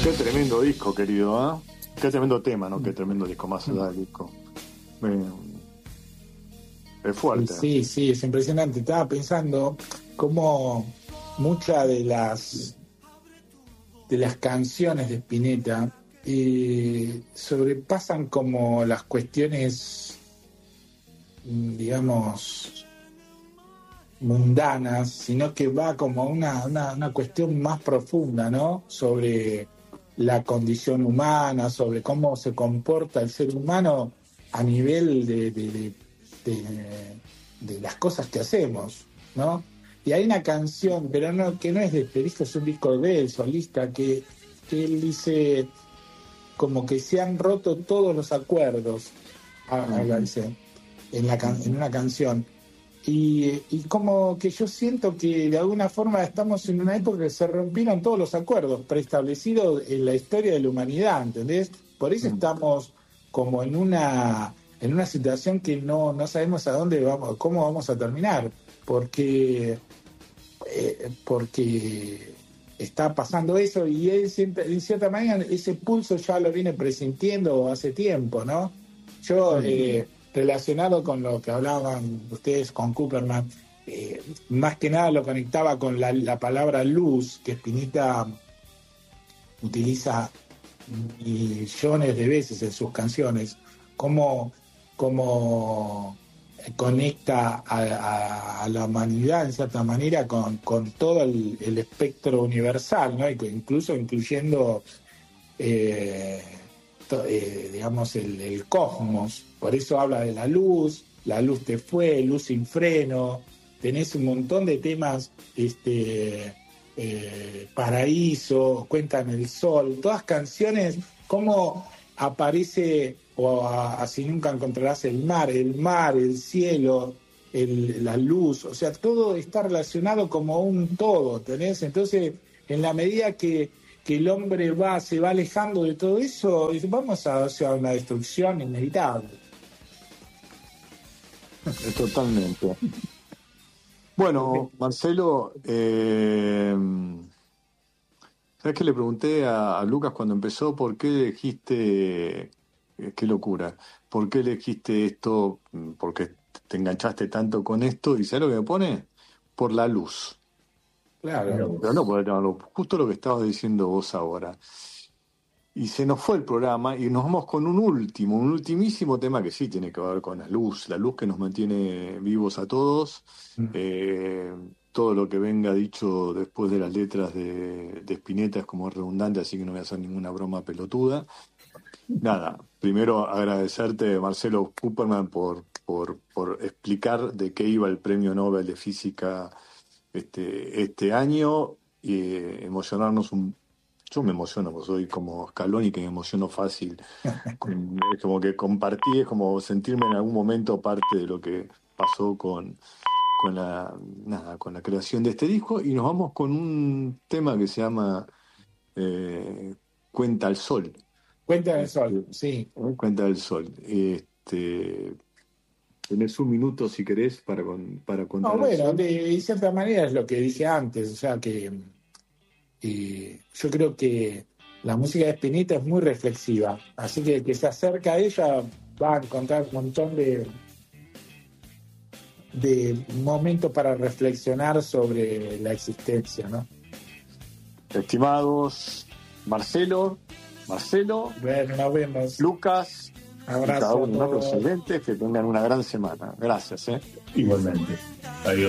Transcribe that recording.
Qué tremendo disco, querido, ¿ah? Qué tremendo tema, ¿no? Qué tremendo disco, más allá del disco. Eh, es fuerte. Sí, sí, es impresionante. Estaba pensando cómo muchas de las canciones de Spinetta sobrepasan como las cuestiones, digamos, mundanas, sino que va como una cuestión más profunda, ¿no? Sobre la condición humana, sobre cómo se comporta el ser humano a nivel de las cosas que hacemos, ¿no? Y hay una canción, pero no, que no es de este disco, es un disco de él, solista, que él dice como que se han roto todos los acuerdos, dice, en una canción. Y como que yo siento que de alguna forma estamos en una época que se rompieron todos los acuerdos preestablecidos en la historia de la humanidad, ¿entendés? Por eso estamos como en una situación que no sabemos a dónde vamos, cómo vamos a terminar, porque está pasando eso y él en cierta manera ese pulso ya lo viene presintiendo hace tiempo, ¿no? Yo, relacionado con lo que hablaban ustedes con Cooperman, más que nada lo conectaba con la palabra luz, que Spinetta utiliza millones de veces en sus canciones, como conecta a la humanidad en cierta manera con todo el espectro universal, ¿no? Incluso incluyendo digamos el cosmos. Por eso habla de la luz te fue, luz sin freno, tenés un montón de temas, paraíso, cuentan el sol, todas canciones, cómo aparece o así nunca encontrarás el mar, el cielo, la luz, o sea, todo está relacionado como un todo, ¿tenés? Entonces, en la medida que el hombre se va alejando de todo eso, vamos hacia una destrucción inevitable. Totalmente. Bueno, Marcelo, ¿sabes qué le pregunté a Lucas cuando empezó por qué elegiste, qué locura, por qué elegiste esto, por qué te enganchaste tanto con esto? ¿Y sabes lo que me pone? Por la luz. Claro. Pero no, justo lo que estabas diciendo vos ahora. Y se nos fue el programa y nos vamos con un ultimísimo tema que sí tiene que ver con la luz que nos mantiene vivos a todos. Todo lo que venga dicho después de las letras de Spinetta es como redundante, así que no voy a hacer ninguna broma pelotuda. Nada, primero agradecerte, Marcelo Cooperman, por explicar de qué iba el Premio Nobel de Física este año y emocionarnos Yo me emociono, porque soy como Scaloni, que me emociono fácil. Es como que compartí, es como sentirme en algún momento parte de lo que pasó con la creación de este disco. Y nos vamos con un tema que se llama Cuenta al Sol. Cuenta del sol, sí. Cuenta del Sol. Tenés un minuto, si querés, para contar No, el bueno, sol. de cierta manera es lo que dije antes, o sea que yo creo que la música de Spinetta es muy reflexiva, así que el que se acerca a ella va a encontrar un montón de momentos para reflexionar sobre la existencia, ¿no? Estimados Marcelo, Bueno, nos vemos. Lucas, y cada Abrazo a uno de los todos. oyentes, que tengan una gran semana. Gracias. Igualmente. Adiós.